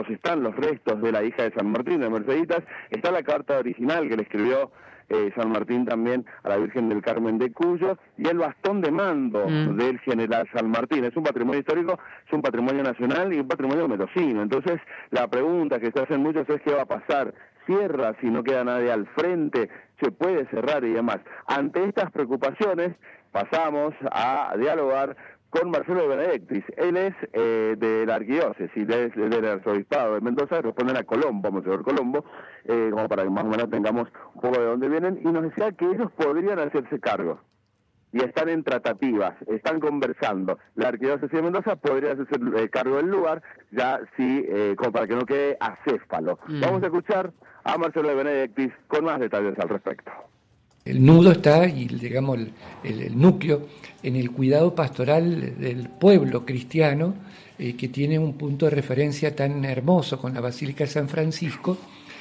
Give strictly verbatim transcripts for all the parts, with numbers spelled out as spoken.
los están los restos de la hija de San Martín, de Merceditas, está la carta original que le escribió eh, San Martín también a la Virgen del Carmen de Cuyo, y el bastón de mando mm. del general San Martín. Es un patrimonio histórico, es un patrimonio nacional y un patrimonio mendocino. Entonces, la pregunta que se hacen muchos es qué va a pasar. Cierra si no queda nadie al frente, se puede cerrar y demás. Ante estas preocupaciones, pasamos a dialogar con Marcelo de Benedictis. Él es eh, de la arquidiócesis, es del arzobispado de Mendoza, responden a Colombo, Monseñor Colombo, eh, como para que más o menos tengamos un poco de dónde vienen, y nos decía que ellos podrían hacerse cargo. Y están en tratativas, están conversando. La arquidiócesis de Mendoza podría hacerse eh, cargo del lugar, ya sí, eh, como para que no quede acéfalo. Mm. Vamos a escuchar a Marcelo de Benedictis con más detalles al respecto. El nudo está, y digamos el, el, el núcleo, en el cuidado pastoral del pueblo cristiano, eh, que tiene un punto de referencia tan hermoso con la Basílica de San Francisco,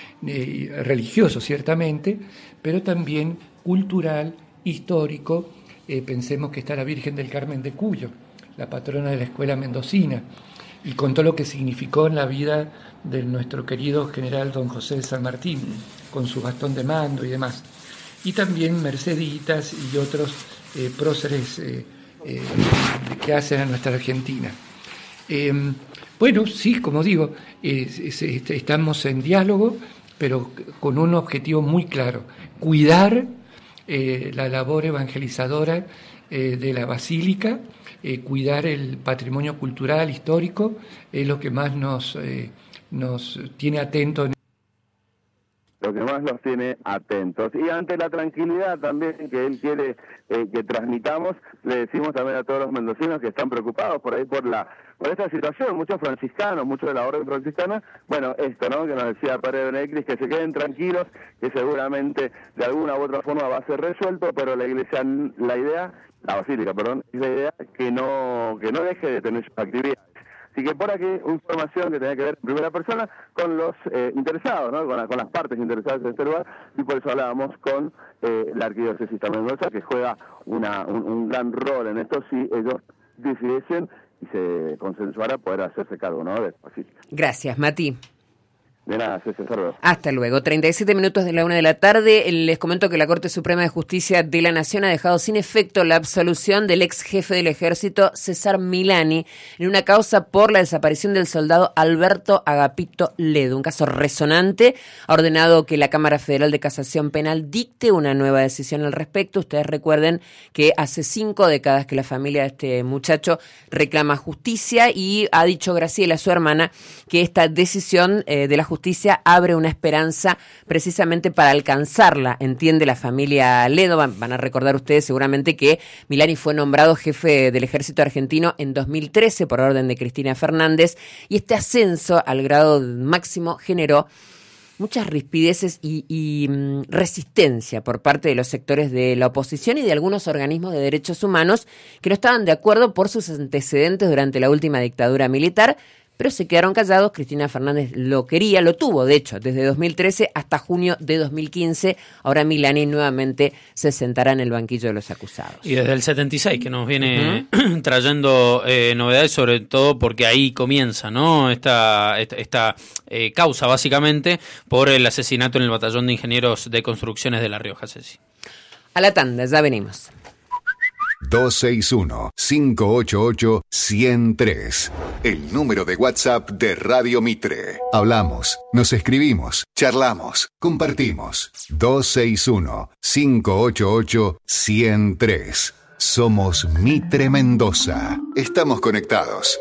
eh, religioso ciertamente, pero también cultural, histórico. Eh, pensemos que está la Virgen del Carmen de Cuyo, la patrona de la escuela mendocina, y con todo lo que significó en la vida de nuestro querido general don José de San Martín, con su bastón de mando y demás. Y también Merceditas y otros eh, próceres eh, eh, que hacen a nuestra Argentina. Eh, bueno, sí, como digo, eh, es, es, estamos en diálogo, pero con un objetivo muy claro: cuidar eh, la labor evangelizadora eh, de la Basílica, eh, cuidar el patrimonio cultural, histórico, es lo que más nos, eh, nos tiene atentos. Lo que más los tiene atentos. Y ante la tranquilidad también que él quiere eh, que transmitamos, le decimos también a todos los mendocinos que están preocupados por ahí por la por esta situación, muchos franciscanos, muchos de la orden franciscana, bueno, esto, ¿no?, que nos decía Padre Benedictis, que se queden tranquilos, que seguramente de alguna u otra forma va a ser resuelto, pero la iglesia, la idea, la basílica, perdón, es la idea que no, que no deje de tener sus actividades. Así que por aquí, información que tiene que ver en primera persona con los eh, interesados, ¿no?, con, la, con las partes interesadas en este lugar, y por eso hablábamos con eh, la arquidiócesis de Mendoza, que juega una, un, un gran rol en esto si ellos decidiesen y se consensuara poder hacerse cargo, ¿no?, de así. Gracias, Mati. De nada, César. Hasta luego. treinta y siete minutos de la una de la tarde. Les comento que la Corte Suprema de Justicia de la Nación ha dejado sin efecto la absolución del ex jefe del Ejército, César Milani, en una causa por la desaparición del soldado Alberto Agapito Ledo. Un caso resonante. Ha ordenado que la Cámara Federal de Casación Penal dicte una nueva decisión al respecto. Ustedes recuerden que hace cinco décadas que la familia de este muchacho reclama justicia, y ha dicho Graciela, su hermana, que esta decisión eh, de la justicia abre una esperanza precisamente para alcanzarla, entiende la familia Ledo. Van, van a recordar ustedes seguramente que Milani fue nombrado jefe del ejército argentino en dos mil trece por orden de Cristina Fernández, y este ascenso al grado máximo generó muchas rispideces y, y um, resistencia por parte de los sectores de la oposición y de algunos organismos de derechos humanos que no estaban de acuerdo por sus antecedentes durante la última dictadura militar, pero se quedaron callados. Cristina Fernández lo quería, lo tuvo, de hecho, desde dos mil trece hasta junio de dos mil quince. Ahora Milani nuevamente se sentará en el banquillo de los acusados. Y desde el setenta y seis que nos viene uh-huh. trayendo eh, novedades, sobre todo porque ahí comienza, ¿no?, esta, esta, esta eh, causa, básicamente, por el asesinato en el Batallón de Ingenieros de Construcciones de La Rioja, Ceci. A la tanda, ya venimos. dos seis uno, cinco ocho ocho, uno cero tres. El número de WhatsApp de Radio Mitre. Hablamos, nos escribimos, charlamos, compartimos. dos seis uno, cinco ocho ocho, uno cero tres. Somos Mitre Mendoza. Estamos conectados.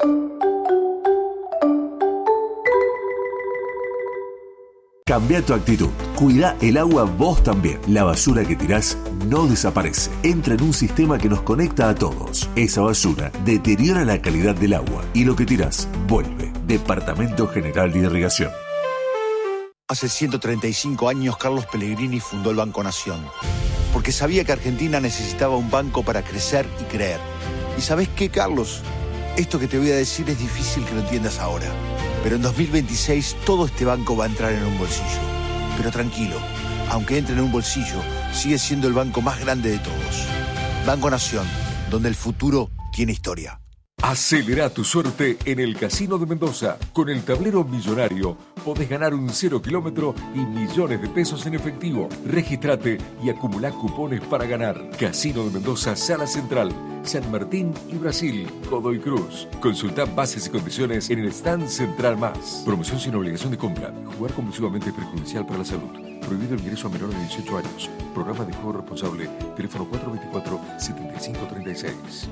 Cambia tu actitud. Cuida el agua vos también. La basura que tirás no desaparece. Entra en un sistema que nos conecta a todos. Esa basura deteriora la calidad del agua y lo que tirás vuelve. Departamento General de Irrigación. Hace ciento treinta y cinco años Carlos Pellegrini fundó el Banco Nación, porque sabía que Argentina necesitaba un banco para crecer y creer. ¿Y sabés qué, Carlos? Esto que te voy a decir es difícil que lo entiendas ahora, pero en dos mil veintiséis todo este banco va a entrar en un bolsillo. Pero tranquilo, aunque entre en un bolsillo, sigue siendo el banco más grande de todos. Banco Nación, donde el futuro tiene historia. Acelera tu suerte en el Casino de Mendoza. Con el tablero millonario podés ganar un cero kilómetro y millones de pesos en efectivo. Regístrate y acumulá cupones para ganar. Casino de Mendoza, Sala Central, San Martín y Brasil, Godoy Cruz. Consultá bases y condiciones en el stand Central Más. Promoción sin obligación de compra. Jugar compulsivamente es perjudicial para la salud. Prohibido el ingreso a menores de dieciocho años. Programa de juego responsable. Teléfono cuatro dos cuatro, siete cinco tres seis.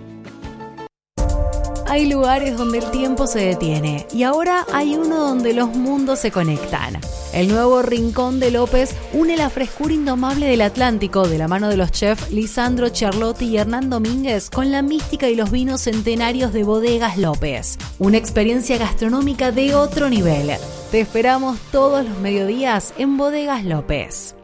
Hay lugares donde el tiempo se detiene y ahora hay uno donde los mundos se conectan. El nuevo Rincón de López une la frescura indomable del Atlántico de la mano de los chefs Lisandro Charlotti y Hernán Domínguez con la mística y los vinos centenarios de Bodegas López. Una experiencia gastronómica de otro nivel. Te esperamos todos los mediodías en Bodegas López.